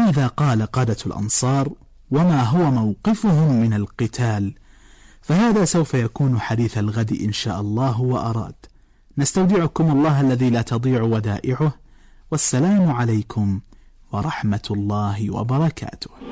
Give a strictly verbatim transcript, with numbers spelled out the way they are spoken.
ماذا قال قادة الأنصار وما هو موقفهم من القتال؟ فهذا سوف يكون حديث الغد إن شاء الله وأراد. نستودعكم الله الذي لا تضيع ودائعه، والسلام عليكم ورحمة الله وبركاته.